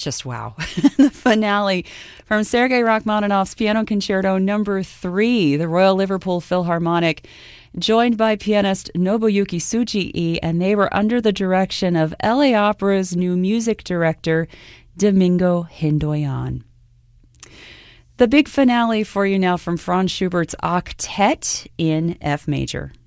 just wow. The finale from Sergei Rachmaninoff's Piano Concerto No. 3, the Royal Liverpool Philharmonic, joined by pianist Nobuyuki Tsujii, and they were under the direction of LA Opera's new music director, Domingo Hindoyan. The big finale for you now from Franz Schubert's Octet in F major.